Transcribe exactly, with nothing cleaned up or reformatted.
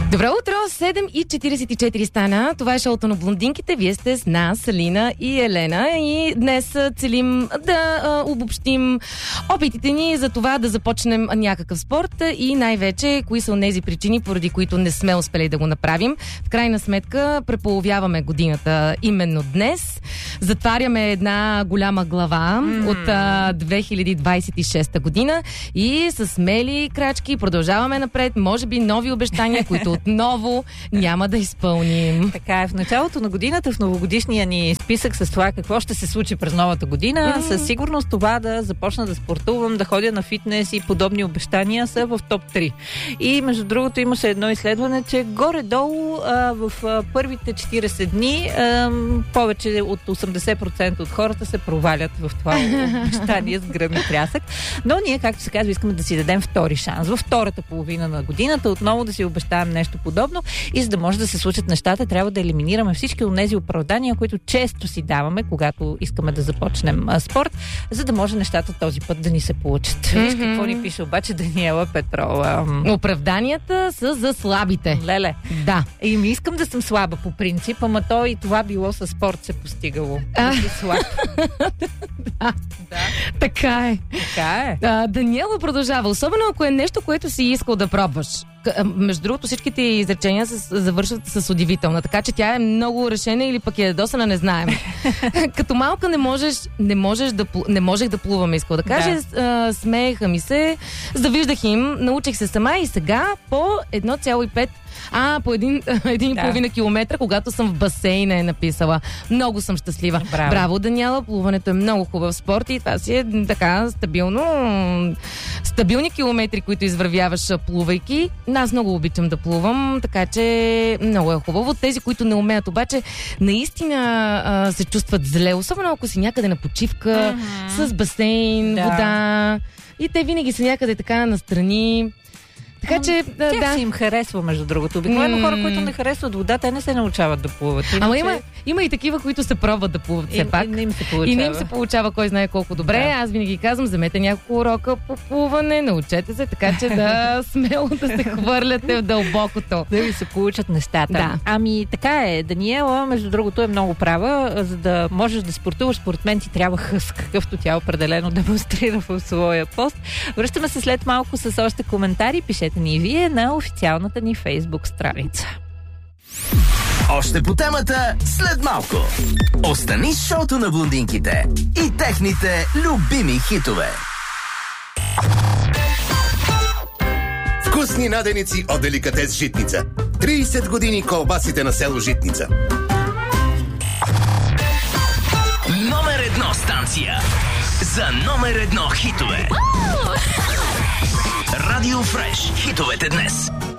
Добро утро, седем и четиридесет и четири стана. Това е шоуто на блондинките. Вие сте с нас, Алина и Елена. И днес целим да а, обобщим опитите ни за това да започнем някакъв спорт и най-вече кои са онези причини, поради които не сме успели да го направим. В крайна сметка преполовяваме годината именно днес. Затваряме една голяма глава mm. от а, две хиляди двадесет и шеста година и с смели крачки продължаваме напред. Може би нови обещания, които отново няма да изпълним. Така е. В началото на годината, в новогодишния ни списък с това какво ще се случи през новата година, mm. със сигурност това да започна да спортувам, да ходя на фитнес и подобни обещания са в топ три. И между другото имаше едно изследване, че горе-долу а, в а, първите четиридесет дни а, повече от осемдесет процента от хората се провалят в това обещание с гръм и трясък. Но ние, както се казва, искаме да си дадем втори шанс. Във втората половина на годината отново да си обещаем нещо подобно и за да може да се случат нещата, трябва да елиминираме всички от тези оправдания, които често си даваме, когато искаме да започнем а, спорт, за да може нещата този път да ни се получат. Mm-hmm. Виж какво ни пише обаче Даниела Петрова. Оправданията са за слабите. Леле. Да. И ми искам да съм слаба по принцип, ама то и това било със спорт се постигало. А. Да си слаб. Да. Да. Така е. Така е. А, Даниела продължава. Особено ако е нещо, което си искал да пробваш. Между другото, всичките изречения с, завършват с удивителна, така че тя е много решена или пък е ядосана, не знаем. Като малка не можеш, не можеш да, не можех да плувам, искал да кажа. Да. Смееха ми се, завиждах им, научих се сама и сега по едно цяло и пет А, по един, един да. и половина километра, когато съм в басейна е написала. Много съм щастлива. Браво. Браво, Даниела, плуването е много хубав спорт и това си е така стабилно. Стабилни километри, които извървяваш плувайки. Аз много обичам да плувам, така че много е хубаво. Тези, които не умеят обаче, наистина а, се чувстват зле. Особено ако си някъде на почивка, mm-hmm. с басейн, да. вода. И те винаги са някъде така настрани. Така че, да, тях да. си им харесва, между другото. Обикновено mm. хора, които не харесват вода, те не се научават да плуват. Иначе... Ама има, има и такива, които се пробват да плуват все и, пак. И не им се получава. И не им се получава кой знае колко добре. Да. Аз винаги казвам, вземете няколко урока по плуване, научете се, така че да смело да се хвърляте в дълбокото. Да ви се получат нещата. Да. Ами така е. Даниела, между другото, е много права. За да можеш да спортуваш, според мен ти трябва хъс, какъвто тя определено демонстрира в своя пост. Връщаме се след малко с още коментари. Пишете ни и вие на официалната ни Фейсбук страница. Още по темата след малко. Остани с шоуто на блондинките и техните любими хитове. Вкусни наденици от деликатес Житница. тридесет години колбасите на село Житница. Номер едно станция за номер едно хитове. Радио Фреш. Хитовете днес.